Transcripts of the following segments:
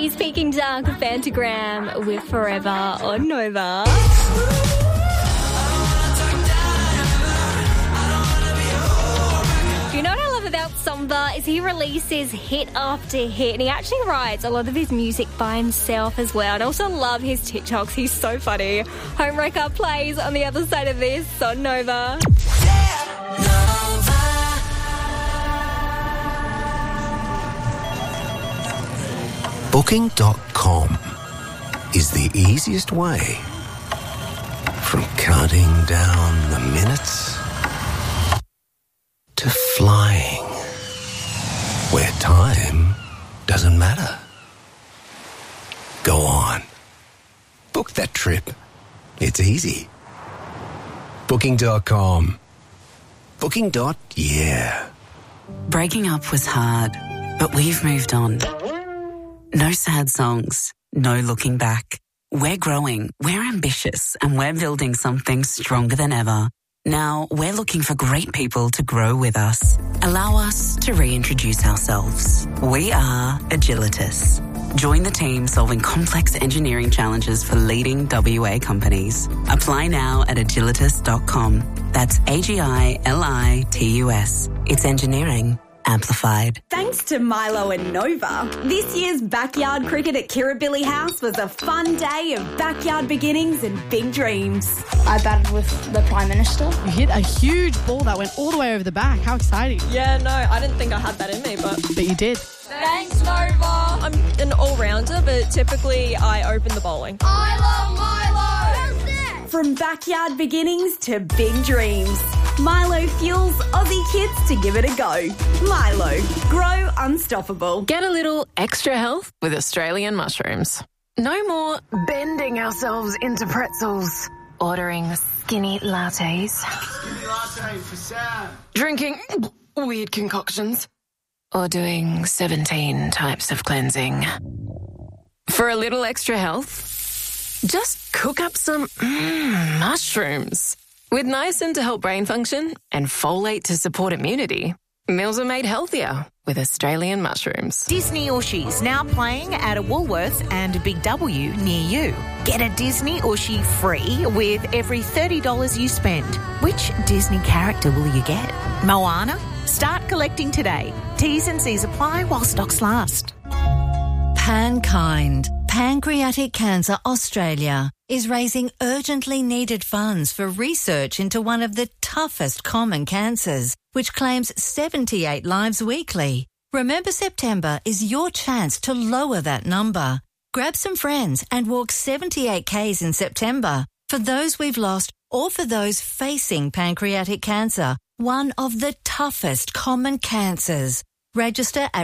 He's Peking Dark Phantogram with Forever on Nova. You know what I love about Somba is he releases hit after hit, and he actually writes a lot of his music by himself as well. And I also love his TikToks. He's so funny. Homewrecker plays on the other side of this on Nova. Booking.com is the easiest way from counting down the minutes to flying where time doesn't matter. Go on. Book that trip. It's easy. Booking.com. Booking.yeah. Breaking up was hard, but we've moved on. No sad songs, no looking back. We're growing, we're ambitious, and we're building something stronger than ever. Now, we're looking for great people to grow with us. Allow us to reintroduce ourselves. We are Agilitas. Join the team solving complex engineering challenges for leading WA companies. Apply now at agilitas.com. That's AGILITUS. It's engineering amplified. Thanks to Milo and Nova, this year's backyard cricket at Kirribilli House was a fun day of backyard beginnings and big dreams. I batted with the Prime Minister. You hit a huge ball that went all the way over the back. How exciting. Yeah, no, I didn't think I had that in me, but you did. Thanks, Nova. I'm an all-rounder, but typically I open the bowling. I love Milo! From backyard beginnings to big dreams, Milo fuels Aussie kids to give it a go. Milo, grow unstoppable. Get a little extra health with Australian mushrooms. No more bending ourselves into pretzels. Ordering skinny lattes. Skinny latte for Sam. Drinking weird concoctions. Or doing 17 types of cleansing. For a little extra health, just cook up some mushrooms. With niacin to help brain function and folate to support immunity, meals are made healthier with Australian mushrooms. Disney Ushi's now playing at a Woolworths and a Big W near you. Get a Disney Ushi free with every $30 you spend. Which Disney character will you get? Moana? Start collecting today. T's and C's apply while stocks last. PanKind, Pancreatic Cancer Australia, is raising urgently needed funds for research into one of the toughest common cancers, which claims 78 lives weekly. Remember September is your chance to lower that number. Grab some friends and walk 78 Ks in September for those we've lost or for those facing pancreatic cancer, one of the toughest common cancers. Register at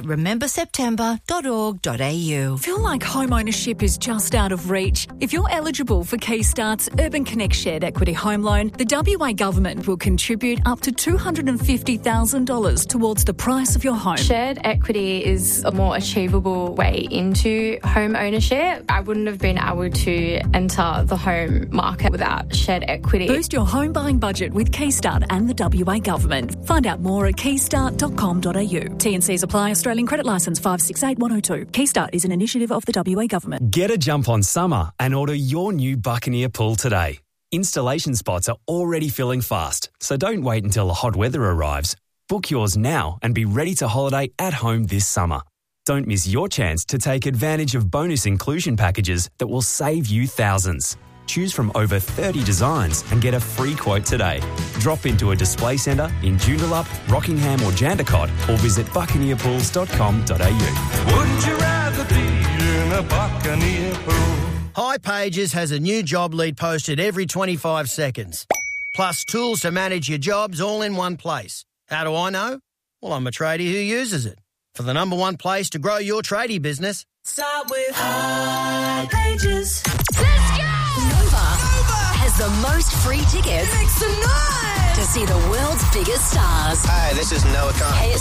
rememberseptember.org.au. Feel like home ownership is just out of reach? If you're eligible for Keystart's Urban Connect Shared Equity Home Loan, the WA Government will contribute up to $250,000 towards the price of your home. Shared equity is a more achievable way into home ownership. I wouldn't have been able to enter the home market without shared equity. Boost your home buying budget with Keystart and the WA Government. Find out more at keystart.com.au. T&Cs apply. Australian Credit Licence 568102. Keystart is an initiative of the WA Government. Get a jump on summer and order your new Buccaneer pool today. Installation spots are already filling fast, so don't wait until the hot weather arrives. Book yours now and be ready to holiday at home this summer. Don't miss your chance to take advantage of bonus inclusion packages that will save you thousands. Choose from over 30 designs and get a free quote today. Drop into a display centre in Joondalup, Rockingham or Jandakot or visit buccaneerpools.com.au. Would you rather be in a Buccaneer pool? hipages has a new job lead posted every 25 seconds. Plus tools to manage your jobs all in one place. How do I know? Well, I'm a tradie who uses it. For the number one place to grow your tradie business, start with hipages. Let's go! Nova has the most free tickets Make some noise! to see the world's biggest stars. Hi, this is Noah Khan.